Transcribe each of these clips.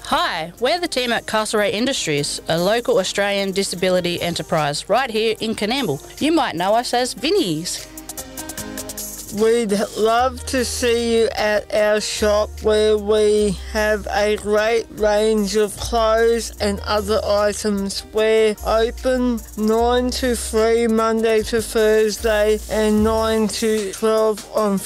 Hi, we're the team at Castlereagh Industries, a local Australian disability enterprise right here in Coonamble. You might know us as Vinnies. We'd love to see you at our shop where we have a great range of clothes and other items. We're open 9 to 3 Monday to Thursday and 9 to 12 on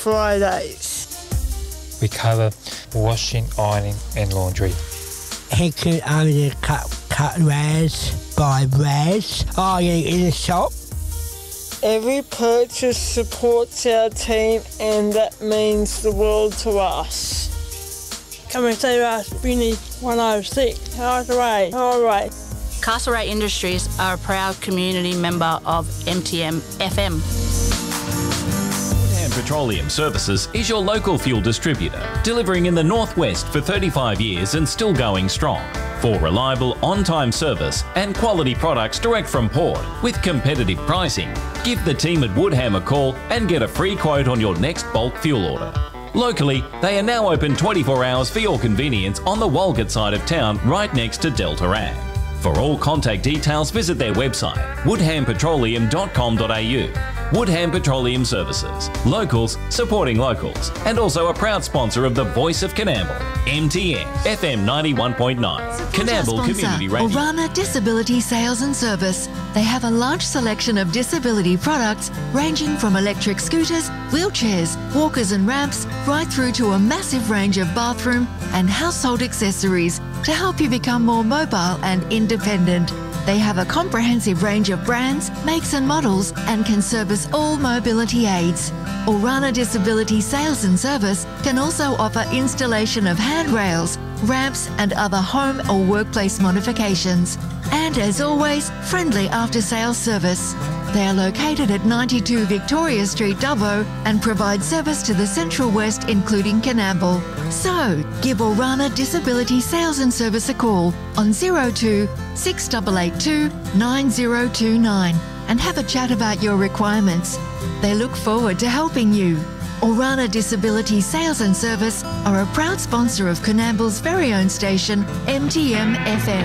Fridays. We cover washing, ironing and laundry. He can only cut rags, buy rags, iron in the shop. Every purchase supports our team and that means the world to us. Come and see us, Vinnie 106, Castlereagh. All right. Castlereagh Industries are a proud community member of MTM FM. Woodham Petroleum Services is your local fuel distributor, delivering in the northwest for 35 years and still going strong. For reliable, on-time service and quality products direct from port with competitive pricing, give the team at Woodham a call and get a free quote on your next bulk fuel order. Locally, they are now open 24 hours for your convenience on the Walgett side of town right next to Delta Ag. For all contact details, visit their website, woodhampetroleum.com.au. Woodham Petroleum Services. Locals supporting locals. And also a proud sponsor of the Voice of Coonamble, MTN FM 91.9. Coonamble Community Radio. Orana Disability Sales and Service. They have a large selection of disability products ranging from electric scooters, wheelchairs, walkers and ramps, right through to a massive range of bathroom and household accessories to help you become more mobile and independent. They have a comprehensive range of brands, makes and models and can service all mobility aids. Orana Disability Sales and Service can also offer installation of handrails, ramps and other home or workplace modifications. And as always, friendly after-sales service. They are located at 92 Victoria Street, Dubbo, and provide service to the Central West, including Coonamble. So, give Orana Disability Sales and Service a call on 02 6882 9029 and have a chat about your requirements. They look forward to helping you. Orana Disability Sales and Service are a proud sponsor of Coonamble's very own station, MTM FM.